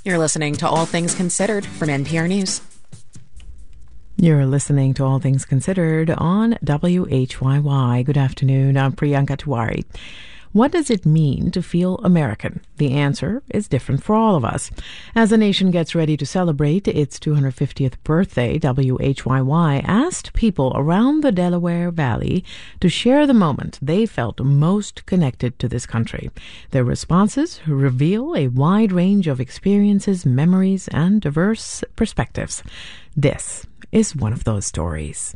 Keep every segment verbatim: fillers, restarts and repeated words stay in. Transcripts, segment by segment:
You're listening to All Things Considered from N P R News. You're listening to All Things Considered on W H Y Y. Good afternoon. I'm Priyanka Tiwari. What does it mean to feel American? The answer is different for all of us. As the nation gets ready to celebrate its two hundred fiftieth birthday, W H Y Y asked people around the Delaware Valley to share the moment they felt most connected to this country. Their responses reveal a wide range of experiences, memories, and diverse perspectives. This is one of those stories.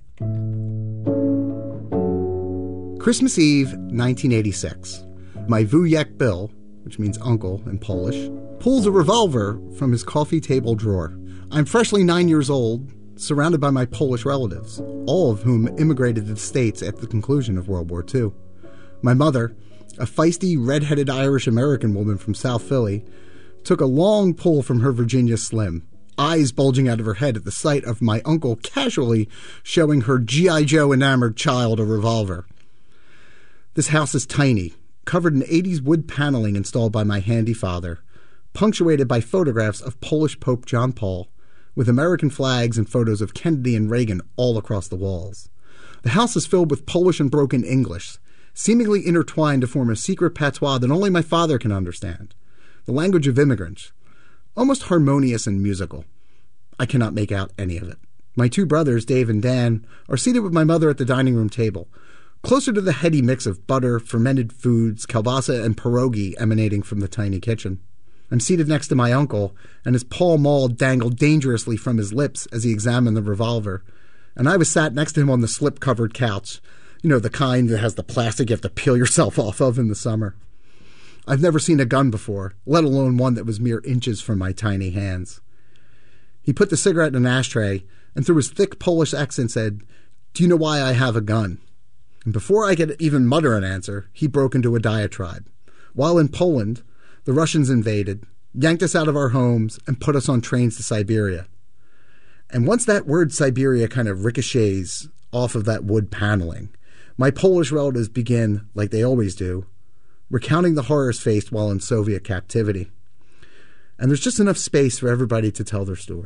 Christmas Eve, nineteen eighty-six. My wujek Bill, which means uncle in Polish, pulls a revolver from his coffee table drawer. I'm freshly nine years old, surrounded by my Polish relatives, all of whom immigrated to the States at the conclusion of World War Two. My mother, a feisty, red-headed Irish-American woman from South Philly, took a long pull from her Virginia Slim, eyes bulging out of her head at the sight of my uncle casually showing her G I. Joe enamored child a revolver. This house is tiny, covered in eighties wood paneling installed by my handy father, punctuated by photographs of Polish Pope John Paul, with American flags and photos of Kennedy and Reagan all across the walls. The house is filled with Polish and broken English, seemingly intertwined to form a secret patois that only my father can understand, the language of immigrants, almost harmonious and musical. I cannot make out any of it. My two brothers, Dave and Dan, are seated with my mother at the dining room table, closer to the heady mix of butter, fermented foods, kielbasa, and pierogi emanating from the tiny kitchen. I'm seated next to my uncle, and his Pall Mall dangled dangerously from his lips as he examined the revolver. And I was sat next to him on the slip-covered couch, you know, the kind that has the plastic you have to peel yourself off of in the summer. I've never seen a gun before, let alone one that was mere inches from my tiny hands. He put the cigarette in an ashtray, and through his thick Polish accent said, "Do you know why I have a gun?" And before I could even mutter an answer, he broke into a diatribe. While in Poland, the Russians invaded, yanked us out of our homes, and put us on trains to Siberia. And once that word Siberia kind of ricochets off of that wood paneling, my Polish relatives begin, like they always do, recounting the horrors faced while in Soviet captivity. And there's just enough space for everybody to tell their story.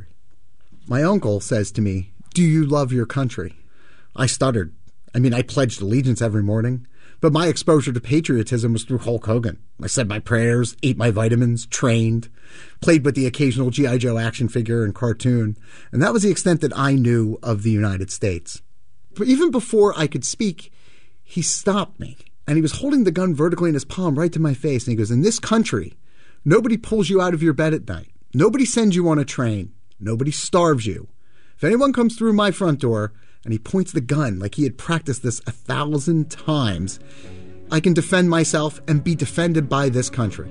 My uncle says to me, "Do you love your country?" I stuttered. I mean, I pledged allegiance every morning, but my exposure to patriotism was through Hulk Hogan. I said my prayers, ate my vitamins, trained, played with the occasional G I. Joe action figure and cartoon, and that was the extent that I knew of the United States. But even before I could speak, he stopped me, and he was holding the gun vertically in his palm right to my face, and he goes, "In this country, nobody pulls you out of your bed at night. Nobody sends you on a train. Nobody starves you. If anyone comes through my front door," and he points the gun like he had practiced this a thousand times, "I can defend myself and be defended by this country."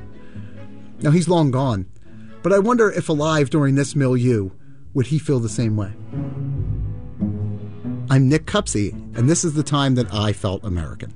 Now, he's long gone, but I wonder if alive during this milieu, would he feel the same way? I'm Nick Cupsey, and this is the time that I felt American.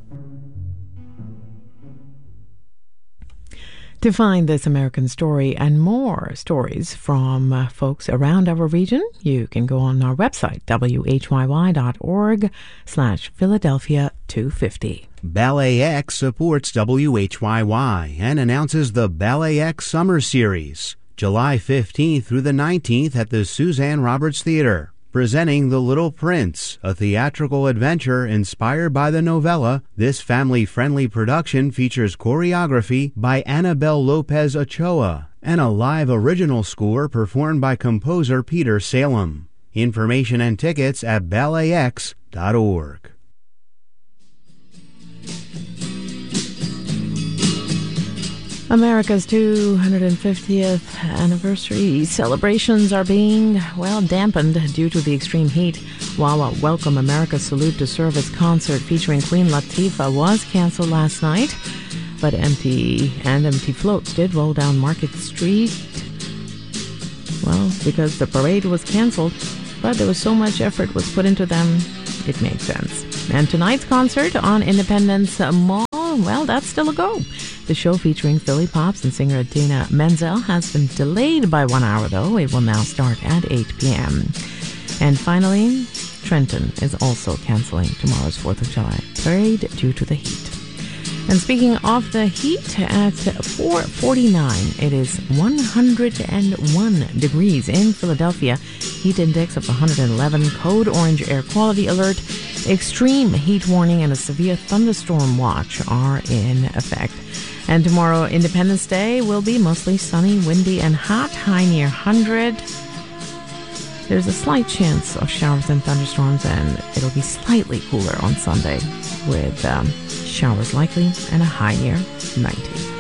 To find this American story and more stories from uh, folks around our region, you can go on our website, W H Y Y dot org slash Philadelphia two fifty. Ballet X supports W H Y Y and announces the Ballet X Summer Series, July fifteenth through the nineteenth at the Suzanne Roberts Theater. Presenting The Little Prince, a theatrical adventure inspired by the novella, this family-friendly production features choreography by Annabelle Lopez Ochoa and a live original score performed by composer Peter Salem. Information and tickets at ballet x dot org. America's two hundred fiftieth anniversary celebrations are being, well, dampened due to the extreme heat. While a Welcome America Salute to Service concert featuring Queen Latifah was canceled last night, but empty and empty floats did roll down Market Street. Well, because the parade was canceled, but there was so much effort was put into them, it made sense. And tonight's concert on Independence Mall, well, that's still a go. The show featuring Philly Pops and singer Dana Menzel has been delayed by one hour, though. It will now start at eight p.m. And finally, Trenton is also canceling tomorrow's fourth of July parade due to the heat. And speaking of the heat, at four forty-nine, it is one hundred one degrees in Philadelphia. Heat index of one hundred eleven. Code orange air quality alert. Extreme heat warning and a severe thunderstorm watch are in effect. And tomorrow, Independence Day, will be mostly sunny, windy, and hot. High near one hundred. There's a slight chance of showers and thunderstorms, and it'll be slightly cooler on Sunday with um, showers likely and a high near ninety.